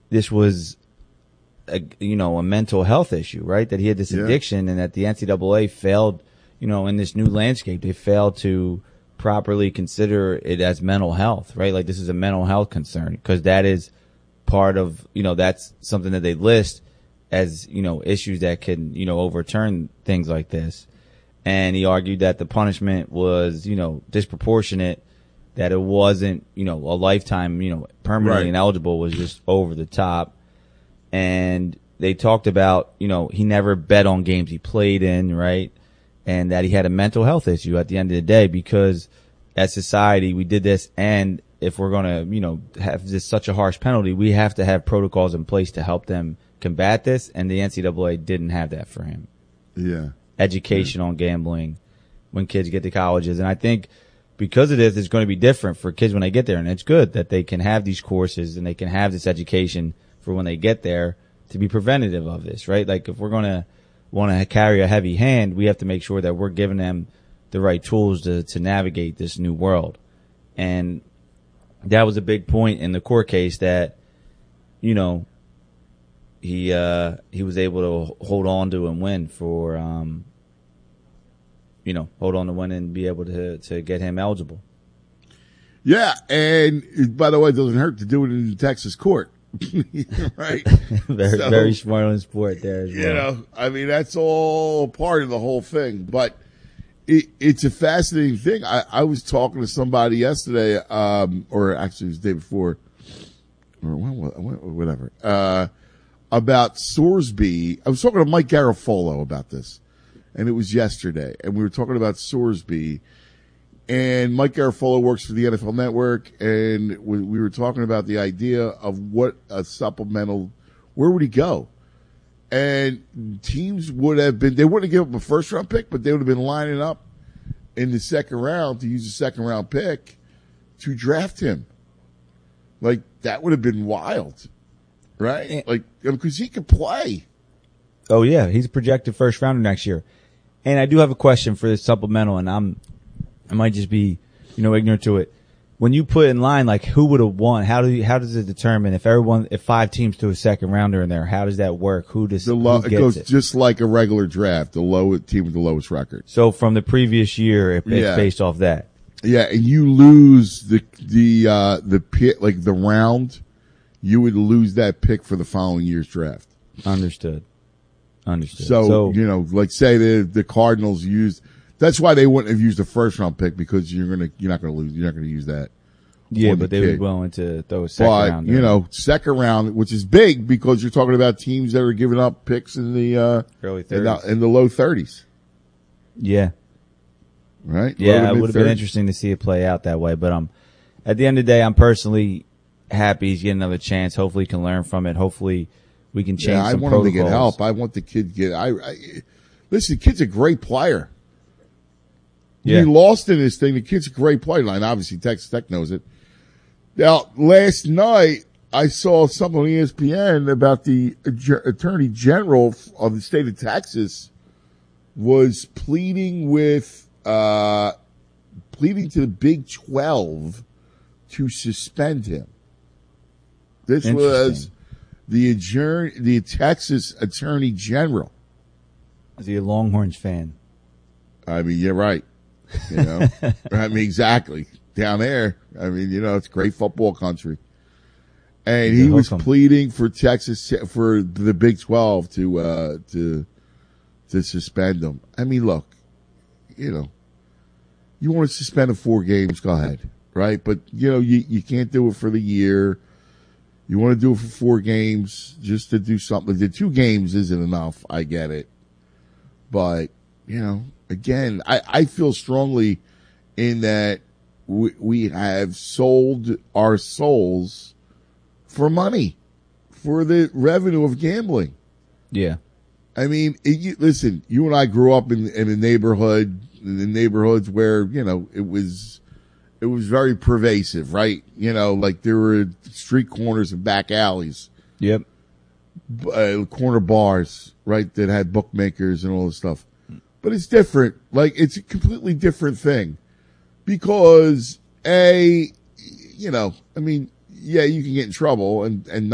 this was a mental health issue, right? That he had this addiction, and that the NCAA failed, in this new landscape, they failed to properly consider it as mental health, right? Like, this is a mental health concern, because that is part of, that's something that they list as, issues that can, overturn things like this. And he argued that the punishment was, disproportionate, that it wasn't, a lifetime, permanently ineligible, was just over the top. And they talked about, he never bet on games he played in, right? And that he had a mental health issue at the end of the day, because as society, we did this. And if we're going to, have this such a harsh penalty, we have to have protocols in place to help them combat this. And the NCAA didn't have that for him. Yeah. Education on gambling when kids get to colleges. And I think because of this, it's going to be different for kids when they get there. And it's good that they can have these courses and they can have this education for when they get there to be preventative of this, right? Like, if we're going to want to carry a heavy hand, we have to make sure that we're giving them the right tools to navigate this new world. And that was a big point in the court case, that, he was able to hold on to and win for, hold on to win and be able to get him eligible. Yeah. And by the way, it doesn't hurt to do it in the Texas court. Right. Very smart on sport there as well. I mean, that's all part of the whole thing, but it's a fascinating thing. I was talking to somebody yesterday, or actually it was the day before, or whatever, about Sorsby. I was talking to Mike Garofalo about this, and it was yesterday, and we were talking about Sorsby. And Mike Garofalo works for the NFL Network, and we were talking about the idea of what a supplemental, where would he go? And teams would have been, they wouldn't have given up a first round pick, but they would have been lining up in the second round to use a second round pick to draft him. Like, that would have been wild, right? Like, because he could play. Oh yeah, he's a projected first rounder next year. And I do have a question for this supplemental, and I might just be, ignorant to it. When you put in line, like, who would have won? How does it determine if 5 teams to a second rounder in there? How does that work? Who gets it? It goes just like a regular draft. The lowest team with the lowest record. So from the previous year, it's based off that. Yeah, and you lose the pick, like the round, you would lose that pick for the following year's draft. Understood. So like say the Cardinals used. That's why they wouldn't have used a first round pick, because you're not gonna lose. You're not gonna use that. Yeah, but they would be willing to throw a second round. Second round, which is big because you're talking about teams that are giving up picks in the early 30s, in the low 30s. Yeah. Right. Yeah, it would have been interesting to see it play out that way. But at the end of the day, I'm personally happy he's getting another chance. Hopefully, he can learn from it. Hopefully, we can change some protocols. I want him to get help. I want the kid to get. Listen, the kid's a great player. Yeah. He lost in this thing. The kid's a great player. And obviously, Texas Tech knows it. Now, last night, I saw something on ESPN about the Attorney General of the state of Texas was pleading to the Big 12 to suspend him. This was the Texas Attorney General. Is he a Longhorns fan? I mean, you're right. I mean, exactly. Down there, I mean, it's great football country. And he was pleading for Texas, for the Big 12 to suspend him. I mean, look, you want to suspend him 4 games, go ahead, right? But, you can't do it for the year. You want to do it for 4 games just to do something. The 2 games isn't enough. I get it. But, again, I feel strongly in that we have sold our souls for money, for the revenue of gambling. Yeah. I mean, listen, you and I grew up in the neighborhoods where, it was very pervasive, right? Like there were street corners and back alleys. Yep. Corner bars, right, that had bookmakers and all this stuff. But it's different. Like, it's a completely different thing. Because, I mean, yeah, you can get in trouble and